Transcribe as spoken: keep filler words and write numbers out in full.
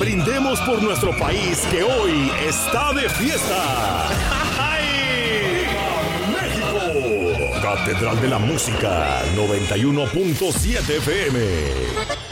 Brindemos por nuestro país que hoy está de fiesta. ¡México! Catedral de la Música, noventa y uno punto siete F M.